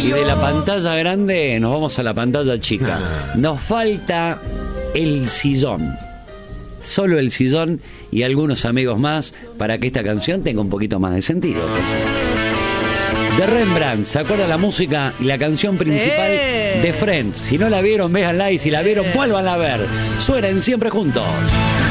Y de la pantalla grande nos vamos a la pantalla chica. Nos falta el sillón. Solo el sillón y algunos amigos más para que esta canción tenga un poquito más de sentido. De Rembrandt, ¿se acuerda la música y la canción principal de Friends? Si no la vieron, véanla, y si la vieron, vuélvanla a ver. Suenen siempre juntos.